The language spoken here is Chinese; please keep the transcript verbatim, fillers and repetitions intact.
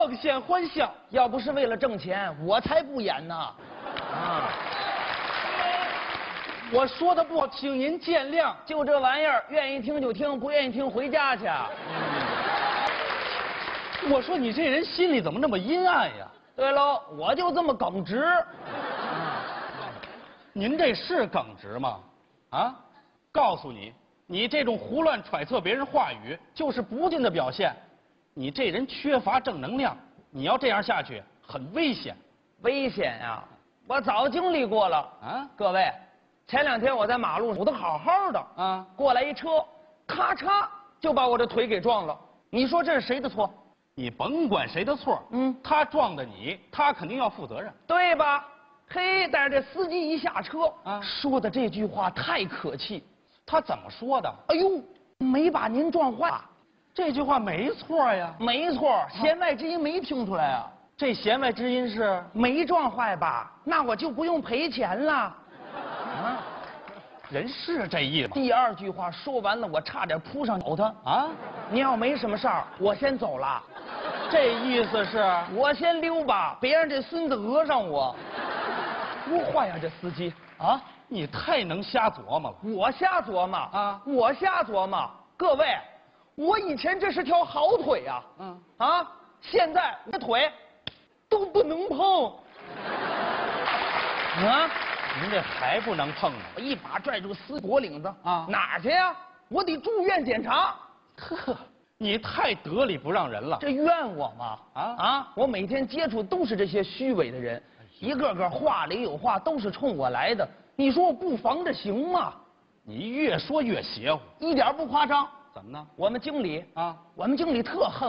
更显欢笑。 要不是为了挣钱，我才不演呢。啊， 我说的不好，请您见谅。 就这玩意儿，愿意听就听，不愿意听回家去。 我说你这人心里怎么那么阴暗呀？ 对喽，我就这么耿直。 您这是耿直吗？啊，告诉你，你这种胡乱揣测别人话语，就是不敬的表现。你这人缺乏正能量，你要这样下去，很危险。 危险呀！我早经历过了啊！ 各位，前两天我在马路上，我都好好的啊， 过来一车，咔嚓就把我这腿给撞了。你说这是谁的错？ 你甭管谁的错， 嗯， 他撞的你，他肯定要负责任， 对吧？嘿，但是这司机一下车， 啊， 说的这句话太可气。 他怎么说的？ 哎呦，没把您撞坏， 这句话没错呀。 没错，弦外之音没听出来啊。 这弦外之音是没撞坏吧？那我就不用赔钱了。啊， 人是这意思吗？ 第二句话说完了，我差点扑上咬他啊！ 你要没什么事儿，我先走了。 这意思是我先溜吧，别让这孙子讹上我。多坏呀，这司机啊！ 你太能瞎琢磨了。 我瞎琢磨啊！ 我瞎琢磨。各位，我以前这是条好腿呀。嗯。啊，现在我的腿都不能碰。啊！ 您这还不能碰呢？ 我一把拽住司脖领子啊！ 哪儿去呀？我得住院检查。 呵，你太得理不让人了。 这怨我吗？啊啊！我每天接触都是这些虚伪的人，一个个话里有话，都是冲我来的。你说我不防着行吗？ 你越说越邪乎， 一点不夸张。 怎么呢？ 我们经理啊， 我们经理特恨